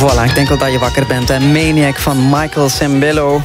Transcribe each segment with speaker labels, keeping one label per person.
Speaker 1: Voilà, ik denk al dat je wakker bent. Hè? Maniac van Michael Sembello.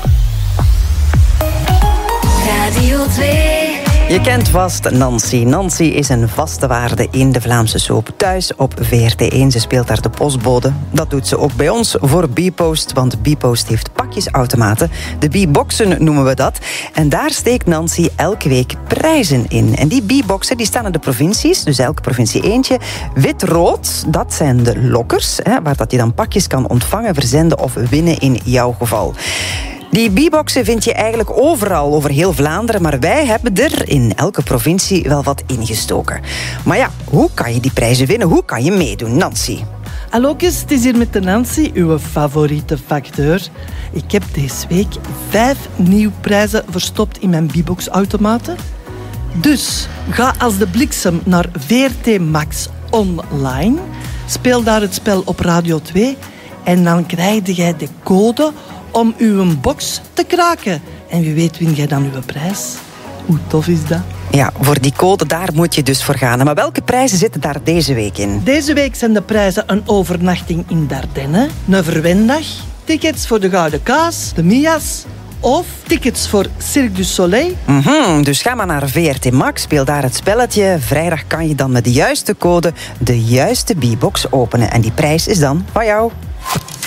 Speaker 2: Radio 2.
Speaker 1: Je kent vast Nancy. Nancy is een vaste waarde in de Vlaamse soap. Thuis op VRT1. Ze speelt daar de postbode. Dat doet ze ook bij ons voor Bpost. Want Bpost heeft pakjesautomaten. De B-boxen noemen we dat. En daar steekt Nancy elke week prijzen in. En die B-boxen die staan in de provincies. Dus elke provincie eentje. Wit-rood, dat zijn de lokkers. Waar dat je dan pakjes kan ontvangen, verzenden of winnen in jouw geval. Die B-boxen vind je eigenlijk overal, over heel Vlaanderen. Maar wij hebben er in elke provincie wel wat ingestoken. Maar ja, hoe kan je die prijzen winnen? Hoe kan je meedoen, Nancy?
Speaker 3: Hallo, het is hier met de Nancy, uw favoriete facteur. Ik heb deze week 5 nieuwe prijzen verstopt in mijn B-box-automaten. Dus ga als de bliksem naar VRT Max online. Speel daar het spel op Radio 2. En dan krijg jij de code om uw box te kraken. En wie weet win jij dan uw prijs. Hoe tof is dat?
Speaker 1: Ja, voor die code, daar moet je dus voor gaan. Maar welke prijzen zitten daar deze week in?
Speaker 3: Deze week zijn de prijzen een overnachting in Dardenne, een verwendag, tickets voor de Gouden Kaas, de Mias of tickets voor Cirque du Soleil.
Speaker 1: Dus ga maar naar VRT Max, speel daar het spelletje. Vrijdag kan je dan met de juiste code de juiste B-box openen. En die prijs is dan van jou.